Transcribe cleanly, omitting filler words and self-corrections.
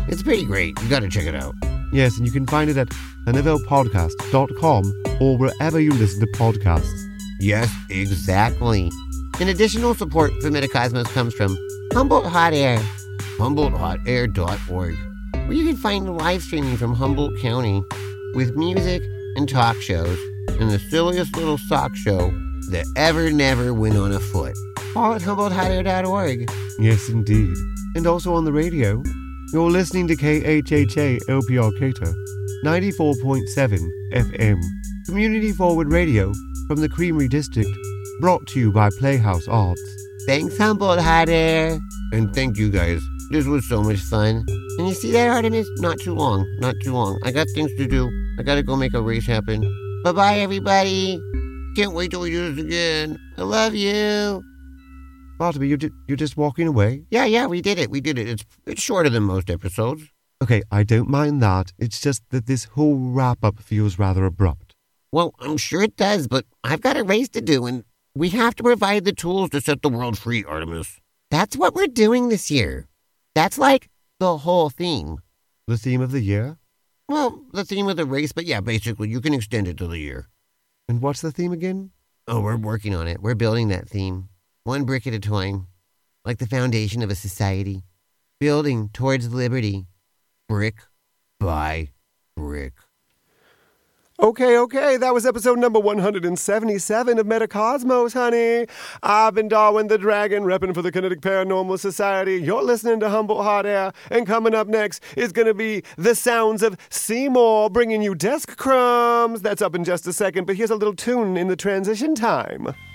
It's pretty great. You gotta check it out. Yes, and you can find it at thenivellepodcast.com or wherever you listen to podcasts. Yes, exactly. And additional support for Metacosmos comes from Humboldt Hot Air, HumboldtHotAir.org, where you can find live streaming from Humboldt County with music and talk shows and the silliest little sock show that ever never went on a foot. All at HumboldtHotAir.org. Yes, indeed. And also on the radio, you're listening to KHHA LP Arcata, 94.7 FM, community forward radio from the Creamery District, brought to you by Playhouse Arts. Thanks, Humboldt Hot Air. And thank you guys. This was so much fun. And you see that, Artemis? Not too long. I got things to do. I gotta go make a race happen. Bye-bye, everybody. Can't wait till we do this again. I love you. Bartleby, you're just walking away? Yeah, we did it. It's shorter than most episodes. Okay, I don't mind that. It's just that this whole wrap-up feels rather abrupt. Well, I'm sure it does, but I've got a race to do, and we have to provide the tools to set the world free, Artemis. That's what we're doing this year. That's like the whole theme. The theme of the year? Well, the theme of the race, but yeah, basically, you can extend it to the year. And what's the theme again? Oh, we're working on it. We're building that theme. One brick at a time. Like the foundation of a society. Building towards liberty. Brick by brick. Okay, that was episode number 177 of Metacosmos, honey. I've been Darwin the Dragon, repping for the Kinetic Paranormal Society. You're listening to Humboldt Hot Air, and coming up next is going to be the sounds of Seymour bringing you Desk Crumbs. That's up in just a second, but here's a little tune in the transition time.